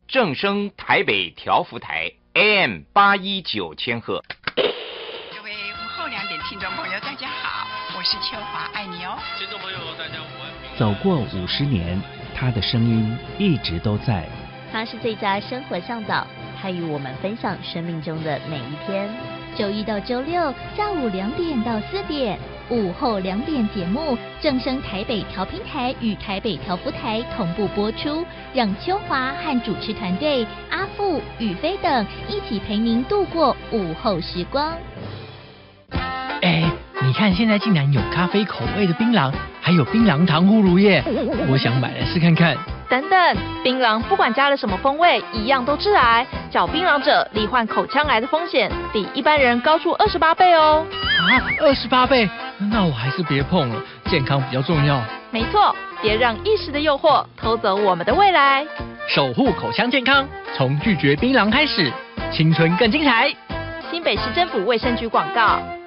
正声台北调幅台 AM819千赫。 各位午后2点听众朋友，大家好，我是秋华，爱你哦。 听众朋友，大家午安。 走过50年，他的声音一直都在。 他是最佳生活向导，他与我们分享生命中的每一天。周一到周六下午2点到4点，午后2点节目正声台北调频台与台北调幅台同步播出，让秋华和主持团队阿富、宇飞等一起陪您度过午后时光。 你看现在竟然有咖啡口味的槟榔，还有槟榔糖葫芦耶！我想买来试看看。 等等，槟榔不管加了什么风味，一样都致癌。嚼槟榔者罹患口腔癌的风险比一般人高出28倍哦。 28倍？那我还是别碰了，健康比较重要。 没错，别让一时的诱惑偷走我们的未来。 守护口腔健康，从拒绝槟榔开始，青春更精彩。 新北市政府卫生局广告。